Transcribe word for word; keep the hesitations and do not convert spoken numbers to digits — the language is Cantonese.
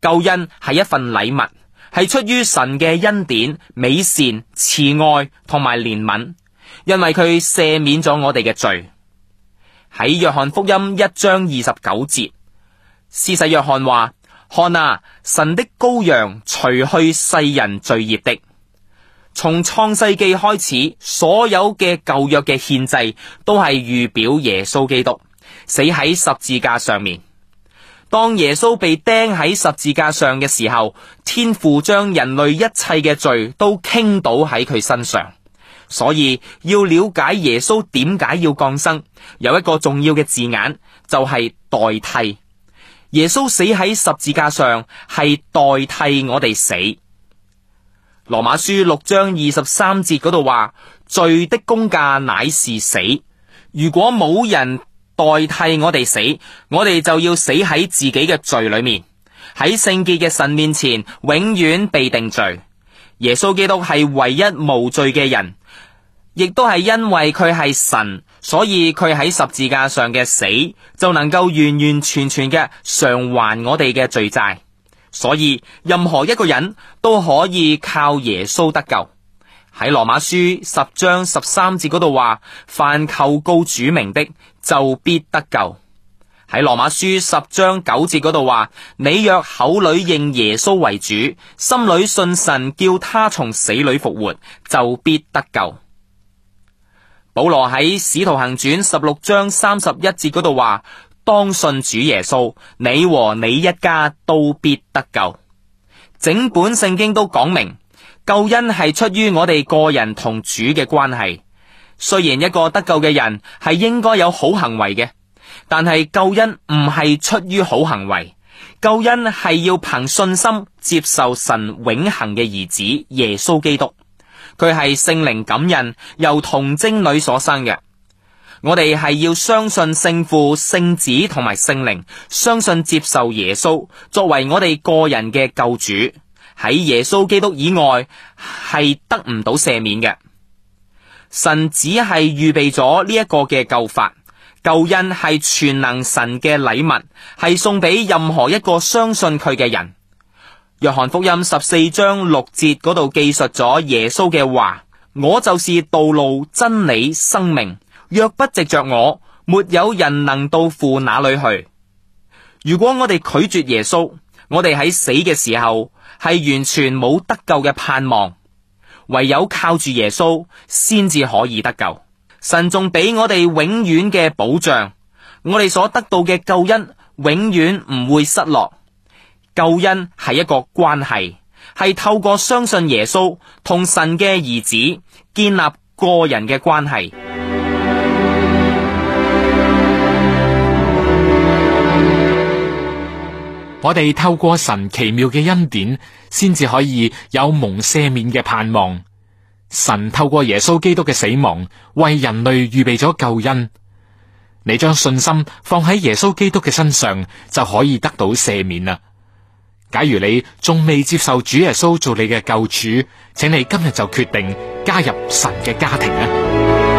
救恩係一份禮物，係出於神嘅恩典、美善、慈愛同埋憐憫，因為佢赦免咗我哋嘅罪。喺約翰福音一章二十九節，施洗約翰話：看啊，神的羔羊，除去世人罪孽的。從創世紀開始，所有嘅舊約嘅獻祭都係預表耶穌基督死喺十字架上面。當耶穌被釘喺十字架上嘅時候，天父將人類一切嘅罪都傾倒喺佢身上。所以要了解耶穌點解要降生，有一個重要嘅字眼，就係代替。耶穌死喺十字架上係代替我哋死。羅馬書六章二十三節嗰度話：罪的工價乃是死。如果冇人代替我哋死，我哋就要死喺自己嘅罪裏面，喺聖潔嘅神面前永遠被定罪。耶穌基督係唯一無罪嘅人，亦都係因為佢係神，所以佢喺十字架上嘅死就能夠完完全全嘅償還我哋嘅罪債。所以任何一個人都可以靠耶穌得救。喺羅馬書十章十三節嗰度話：凡求告主名的，就必得救。喺羅馬書十章九節嗰度話：你若口裏認耶穌為主，心裏信神叫他從死裏復活，就必得救。保羅喺使徒行傳十六章三十一節嗰度話：當信主耶穌，你和你一家都必得救。整本聖經都講明，救恩係出於我哋個人同主嘅關係。雖然一個得救嘅人係應該有好行為嘅，但係救恩唔係出於好行為，救恩係要憑信心接受神永恆嘅兒子耶穌基督。佢係聖靈感孕，由童貞女所生嘅。我哋係要相信聖父、聖子同埋聖靈，相信接受耶穌作為我哋個人嘅救主。喺耶穌基督以外係得唔到赦免嘅。神只係預備咗呢一個嘅救法，救恩係全能神嘅禮物，係送俾任何一個相信佢嘅人。約翰福音十四章六節嗰度記述咗耶穌嘅話：我就是道路、真理、生命。若不藉着我，沒有人能到父那裏去。如果我哋拒絕耶穌，我哋喺死嘅時候係完全冇得救嘅盼望，唯有靠住耶穌先至可以得救。神仲俾我哋永遠嘅保障，我哋所得到嘅救恩永遠唔會失落。救恩係一個關係，係透過相信耶穌同神嘅兒子建立個人嘅關係。 我哋透過神奇妙嘅恩典，先至可以有蒙赦免嘅盼望。神透過耶穌基督嘅死亡，為人類預備咗救恩。你將信心放喺耶穌基督嘅身上，就可以得到赦免啦。假如你仲未接受主耶穌做你嘅救主，請你今日就決定加入神嘅家庭啊！